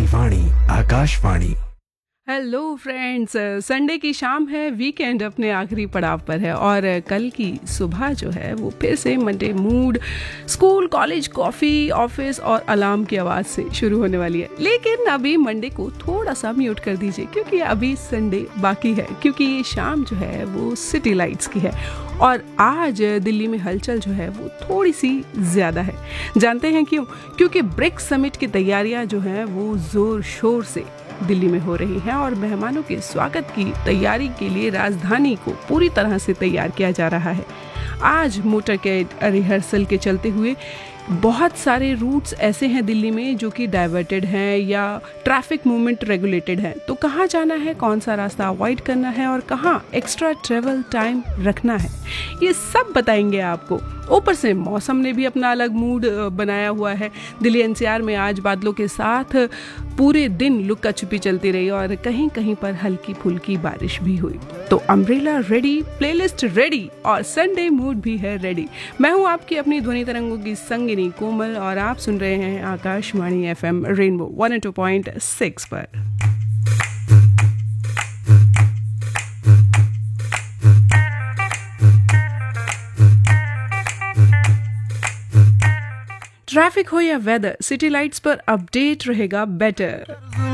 वाणी Akashvani. Hello friends, Sunday की शाम है, वीकेंड अपने आखिरी पड़ाव पर है और कल की सुबह जो है वो फिर से Monday mood, school, college, coffee, office और अलार्म की आवाज़ से शुरू होने वाली है। लेकिन अभी मंडे को थोड़ा सा म्यूट कर दीजिए क्योंकि अभी संडे बाकी है, क्योंकि ये शाम जो है वो सिटी लाइट्स की है और आज दिल्ली में हलचल जो है वो थोड़ी सी ज़्यादा है। जानते हैं क्यों? क्योंकि ब्रिक्स समिट की तैयारियां जो हैं वो ज़ोर शोर से दिल्ली में हो रही हैं और मेहमानों के स्वागत की तैयारी के लिए राजधानी को पूरी तरह से तैयार किया जा रहा है। आज मोटरकेड रिहर्सल के चलते हुए बहुत सारे रूट्स ऐसे हैं दिल्ली में जो कि डाइवर्टेड हैं या ट्रैफिक मूवमेंट रेगुलेटेड है। तो कहाँ जाना है, कौन सा रास्ता अवॉइड करना है और कहाँ एक्स्ट्रा ट्रेवल टाइम रखना है, ये सब बताएंगे आपको। ऊपर से मौसम ने भी अपना अलग मूड बनाया हुआ है। दिल्ली एनसीआर में आज बादलों के साथ पूरे दिन लुक्का छुपी चलती रही और कहीं कहीं पर हल्की फुल्की बारिश भी हुई। तो अम्ब्रेला रेडी, प्लेलिस्ट रेडी और संडे मूड भी है रेडी। मैं हूँ आपकी अपनी ध्वनि तरंगों की संगिनी कोमल और आप सुन रहे हैं आकाशवाणी एफएम रेनबो 102.6 पर। ट्रैफिक हो या वेदर, सिटी लाइट्स पर अपडेट रहेगा बेटर।